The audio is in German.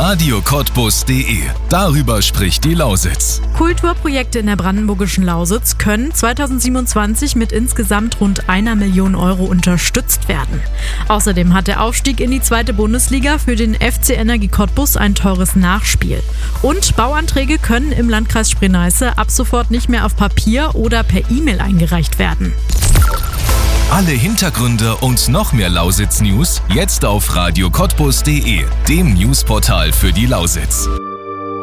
Radiocottbus.de. Darüber spricht die Lausitz. Kulturprojekte in der brandenburgischen Lausitz können 2027 mit insgesamt rund 1 Million Euro unterstützt werden. Außerdem hat der Aufstieg in die 2. Bundesliga für den FC Energie Cottbus ein teures Nachspiel. Und Bauanträge können im Landkreis Spree-Neiße ab sofort nicht mehr auf Papier oder per E-Mail eingereicht werden. Alle Hintergründe und noch mehr Lausitz-News jetzt auf radiocottbus.de, dem Newsportal für die Lausitz.